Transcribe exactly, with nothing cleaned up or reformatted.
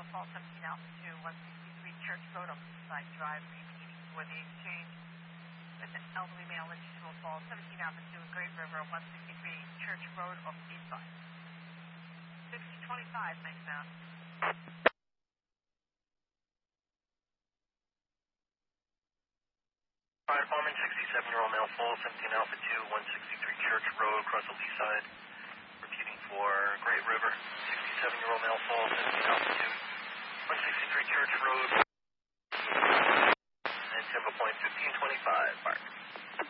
Fall seventeen Alpha two, one sixty-three Church Road on Seaside Drive, repeating for the exchange with an elderly male in Chitwell Falls, seventeen Alpha two, Great River, one sixty-three Church Road on Seaside. sixty twenty-five, nice now. Fire Department, sixty-seven-year-old male Falls, seventeen Alpha two, one sixty-three Church Road, across the lee side. Repeating for Great River, sixty-seven-year-old male Falls, seventeen Alpha two, one sixty-three Church Road.